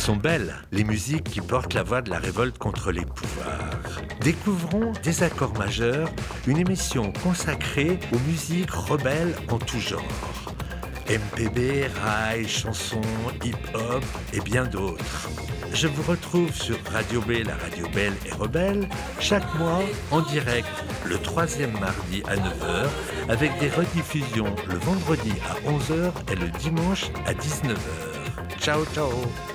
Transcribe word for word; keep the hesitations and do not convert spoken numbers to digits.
sont belles, les musiques qui portent la voix de la révolte contre les pouvoirs. Découvrons Désaccords majeurs, une émission consacrée aux musiques rebelles en tout genre. M P B, rail, chansons, hip-hop et bien d'autres. Je vous retrouve sur Radio B, la radio belle et rebelle, chaque mois en direct le troisième mardi à neuf heures, avec des rediffusions le vendredi à onze heures et le dimanche à dix-neuf heures. Ciao, ciao!